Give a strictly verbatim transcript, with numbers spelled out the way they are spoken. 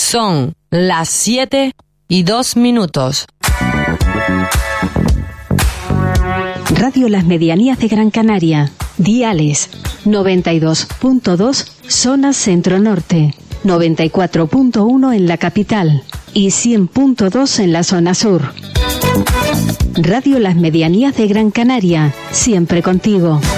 Son las siete y dos minutos. Radio Las Medianías de Gran Canaria. Diales noventa y dos punto dos zona centro-norte, noventa y cuatro punto uno en la capital y cien punto dos en la zona sur. Radio Las Medianías de Gran Canaria, siempre contigo.